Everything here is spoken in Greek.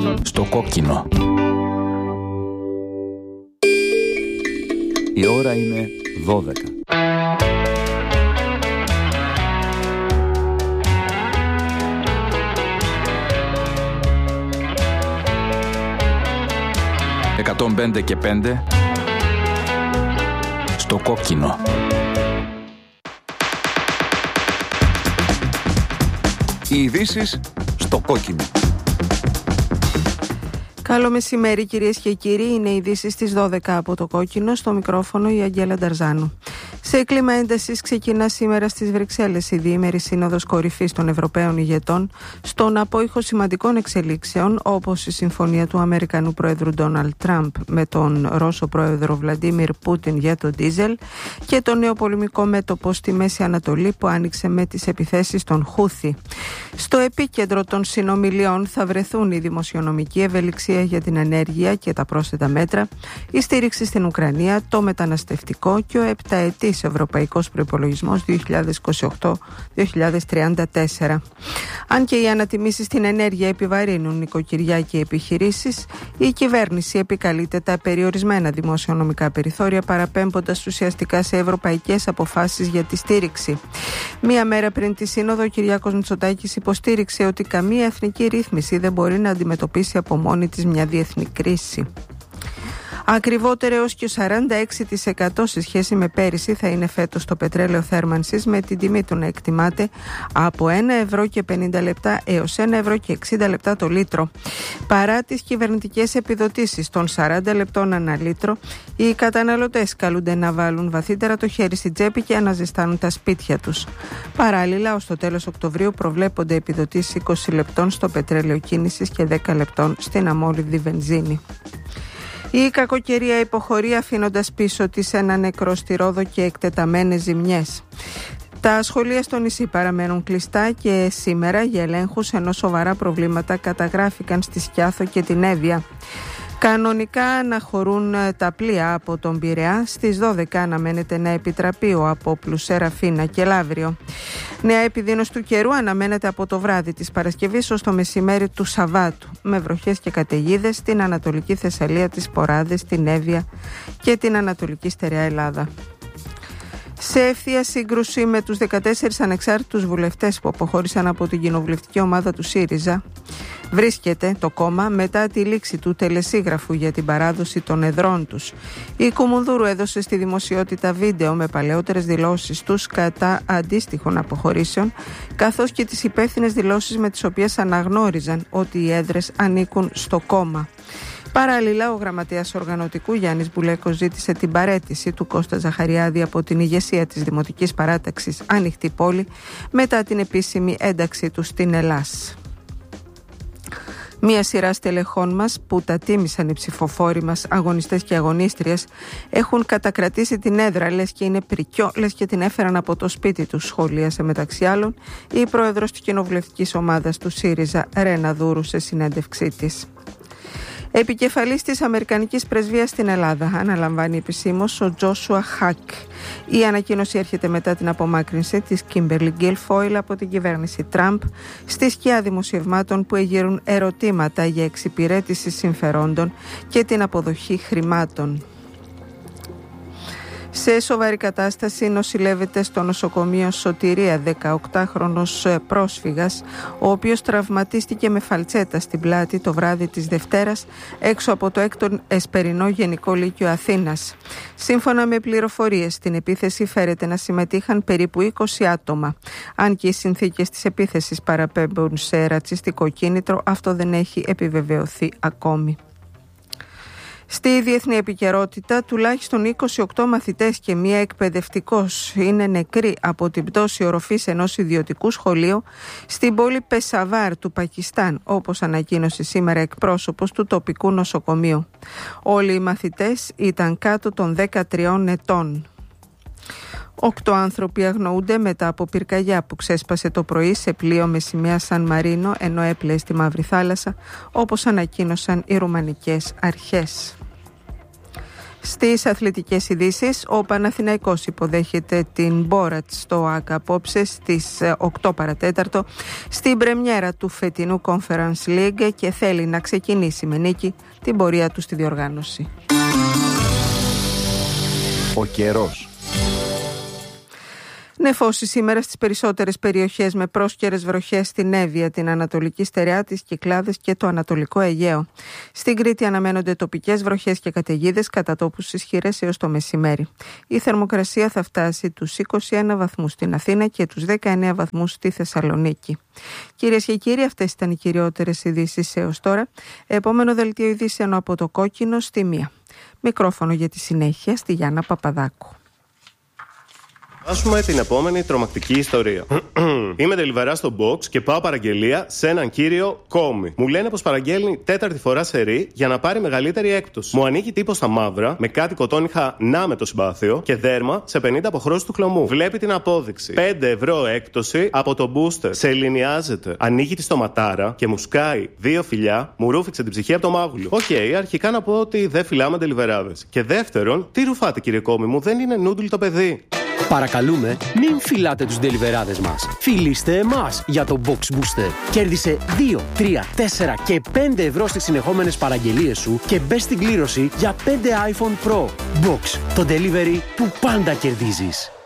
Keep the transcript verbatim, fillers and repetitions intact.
Στο κόκκινο. Η ώρα είναι δώδεκα. εκατόν πέντε και πέντε στο κόκκινο. Οι ειδήσεις στο κόκκινο. Καλό μεσημέρι κυρίες και κύριοι, είναι οι ειδήσεις στις δώδεκα από το κόκκινο, στο μικρόφωνο η Αγγέλα Νταρζάνου. Σε κλίμα έντασης ξεκινά σήμερα στις Βρυξέλλες η διήμερη σύνοδος κορυφής των Ευρωπαίων ηγετών στον απόϊχο σημαντικών εξελίξεων, όπως η συμφωνία του Αμερικανού Πρόεδρου Ντόναλντ Τραμπ με τον Ρώσο Πρόεδρο Βλαντίμιρ Πούτιν για το ντίζελ και το νέο πολεμικό μέτωπο στη Μέση Ανατολή που άνοιξε με τις επιθέσεις των Χούθι. Στο επίκεντρο των συνομιλιών θα βρεθούν η δημοσιονομική ευελιξία για την ενέργεια και τα πρόσθετα μέτρα, η στήριξη στην Ουκρανία, το μεταναστευτικό και ο επταετής Ευρωπαϊκός Προϋπολογισμός δύο χιλιάδες είκοσι οκτώ δύο χιλιάδες τριάντα τέσσερα. Αν και οι ανατιμήσεις στην ενέργεια επιβαρύνουν νοικοκυριά και επιχειρήσεις, η κυβέρνηση επικαλείται τα περιορισμένα δημοσιονομικά περιθώρια, παραπέμποντας ουσιαστικά σε ευρωπαϊκές αποφάσεις για τη στήριξη. Μία μέρα πριν τη Σύνοδο, ο Κυριάκος Μητσοτάκης υποστήριξε ότι καμία εθνική ρύθμιση δεν μπορεί να αντιμετωπίσει από μόνη της μια διεθνή κρίση. Ακριβότερο έως και σαράντα έξι τοις εκατό σε σχέση με πέρυσι θα είναι φέτος το πετρέλαιο θέρμανσης, με την τιμή του να εκτιμάται από ένα ευρώ και πενήντα λεπτά έως ένα ευρώ και εξήντα λεπτά το λίτρο. Παρά τις κυβερνητικές επιδοτήσεις των σαράντα λεπτών ανά λίτρο, οι καταναλωτές καλούνται να βάλουν βαθύτερα το χέρι στην τσέπη και να ζεστάνουν τα σπίτια τους. Παράλληλα, ως το τέλος Οκτωβρίου προβλέπονται επιδοτήσεις είκοσι λεπτών στο πετρέλαιο κίνησης και δέκα λεπτών στην αμόλυβδη βενζίνη. Η κακοκαιρία υποχωρεί, αφήνοντας πίσω της ένα νεκρό στη Ρόδο και εκτεταμένες ζημιές. Τα σχολεία στο νησί παραμένουν κλειστά και σήμερα για ελέγχους, ενώ σοβαρά προβλήματα καταγράφηκαν στη Σκιάθο και την Εύβοια. Κανονικά αναχωρούν τα πλοία από τον Πειραιά. Στις δώδεκα αναμένεται να επιτραπεί ο απόπλους Σεραφίνα και Λαύριο. Νέα επιδείνωση του καιρού αναμένεται από το βράδυ της Παρασκευής ως το μεσημέρι του Σαββάτου, με βροχές και καταιγίδες στην Ανατολική Θεσσαλία, τις Ποράδες, την Εύβοια και την Ανατολική Στερεά Ελλάδα. Σε ευθεία σύγκρουση με τους δεκατέσσερις ανεξάρτητους βουλευτές που αποχώρησαν από την κοινοβουλευτική ομάδα του ΣΥΡΙΖΑ βρίσκεται το κόμμα μετά τη λήξη του τελεσίγραφου για την παράδοση των εδρών τους. Η Κουμουνδούρου έδωσε στη δημοσιότητα βίντεο με παλαιότερες δηλώσεις τους κατά αντίστοιχων αποχωρήσεων, καθώς και τις υπεύθυνες δηλώσεις με τις οποίες αναγνώριζαν ότι οι έδρες ανήκουν στο κόμμα. Παράλληλα, ο γραμματέας οργανωτικού Γιάννης Μπουλέκος ζήτησε την παραίτηση του Κώστα Ζαχαριάδη από την ηγεσία της Δημοτικής Παράταξης Ανοιχτή Πόλη μετά την επίσημη ένταξή του στην Ελλάς. Μία σειρά στελεχών μας που τα τίμησαν οι ψηφοφόροι μας, αγωνιστές και αγωνίστριες, έχουν κατακρατήσει την έδρα, λες και είναι πρικιό, λες και την έφεραν από το σπίτι τους, σχολίασε μεταξύ άλλων η πρόεδρος της κοινοβουλευτικής ομάδας του ΣΥΡΙΖΑ, Ρένα Δούρου, σε συνέντευξή της. Επικεφαλής της Αμερικανικής Πρεσβείας στην Ελλάδα αναλαμβάνει επισήμως ο Τζόσουα Χακ. Η ανακοίνωση έρχεται μετά την απομάκρυνση της Κίμπερλι Γκίλφόιλ από την κυβέρνηση Τραμπ στη σκιά δημοσιευμάτων που εγείρουν ερωτήματα για εξυπηρέτηση συμφερόντων και την αποδοχή χρημάτων. Σε σοβαρή κατάσταση νοσηλεύεται στο νοσοκομείο Σωτηρία δεκαοκτάχρονος πρόσφυγας, ο οποίος τραυματίστηκε με φαλτσέτα στην πλάτη το βράδυ της Δευτέρας έξω από το έκτο Εσπερινό Γενικό Λύκειο Αθήνας. Σύμφωνα με πληροφορίες, στην επίθεση φέρεται να συμμετείχαν περίπου είκοσι άτομα. Αν και οι συνθήκες της επίθεσης παραπέμπουν σε ρατσιστικό κίνητρο, αυτό δεν έχει επιβεβαιωθεί ακόμη. Στη διεθνή επικαιρότητα, τουλάχιστον είκοσι οκτώ μαθητές και μία εκπαιδευτικός είναι νεκροί από την πτώση οροφής ενός ιδιωτικού σχολείου στην πόλη Πεσαβάρ του Πακιστάν, όπως ανακοίνωσε σήμερα εκπρόσωπος του τοπικού νοσοκομείου. Όλοι οι μαθητές ήταν κάτω των δεκατριών ετών. Οκτώ άνθρωποι αγνοούνται μετά από πυρκαγιά που ξέσπασε το πρωί σε πλοίο με σημαία Σαν Μαρίνο, ενώ έπλεε στη Μαύρη Θάλασσα, όπως ανακοίνωσαν οι ρουμανικές αρχές. Στις αθλητικές ειδήσεις, ο Παναθηναϊκός υποδέχεται την Μπόρατς στο ΆΚΑ απόψε στις οκτώ παρατέταρτο στην πρεμιέρα του φετινού Conference League και θέλει να ξεκινήσει με νίκη την πορεία του στη διοργάνωση. Ο καιρός. Νεφώσει σήμερα στις περισσότερες περιοχές με πρόσκαιρες βροχές στην Εύβοια, την Ανατολική Στερεά, τις Κυκλάδες και το Ανατολικό Αιγαίο. Στην Κρήτη αναμένονται τοπικές βροχές και καταιγίδες, κατά τόπους ισχυρές έως το μεσημέρι. Η θερμοκρασία θα φτάσει τους είκοσι ένα βαθμούς στην Αθήνα και τους δεκαεννέα βαθμούς στη Θεσσαλονίκη. Κυρίες και κύριοι, αυτές ήταν οι κυριότερες ειδήσεις έως τώρα. Επόμενο δελτίο ειδήσεων από το Κόκκινο στη μία. Μικρόφωνο για τη συνέχεια στη Γιάννα Παπαδάκου. Άσουμε την επόμενη τρομακτική ιστορία. Είμαι τελιβερά στο box και πάω παραγγελία σε έναν κύριο Κόμι. Μου λένε πως παραγγέλνει τέταρτη φορά σερί για να πάρει μεγαλύτερη έκπτωση. Μου ανοίγει τύπο στα μαύρα με κάτι κοτόνιχα να με το συμπάθειο και δέρμα σε πενήντα αποχρώσεις του χλωμού. Βλέπει την απόδειξη. πέντε ευρώ έκπτωση από το booster. Σε ελληνιάζεται. Ανοίγει τη στοματάρα και μου σκάει δύο φιλιά, μου ρούφηξε την ψυχή από το μάγουλο. Οκ, okay, αρχικά να πω ότι δεν φυλάμε τελιβεράδες. Και δεύτερον, τι ρουφάτε κύριε Κόμι μου, δεν είναι νούντλ το παιδί. Παρακαλούμε, μην φυλάτε τους ντελιβεράδες μας. Φιλήστε εμάς για το Box Booster. Κέρδισε δύο, τρία, τέσσερα και πέντε ευρώ στις συνεχόμενες παραγγελίες σου και μπες στην κλήρωση για πέντε iPhone Pro. Box, το delivery που πάντα κερδίζεις.